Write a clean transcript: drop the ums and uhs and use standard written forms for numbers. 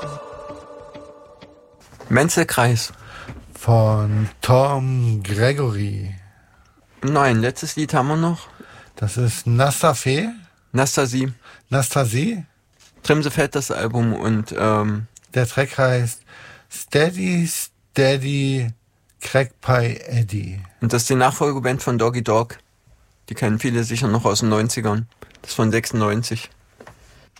Menzelkreis. Von Tom Gregory. Nein, letztes Lied haben wir noch. Das ist Nastasie. Nastasie. Trimsefeld, das Album, und der Track heißt Steady, Steady, Crack Pie Eddie. Und das ist die Nachfolgeband von Doggy Dog. Die kennen viele sicher noch aus den 90ern. Das ist von 96.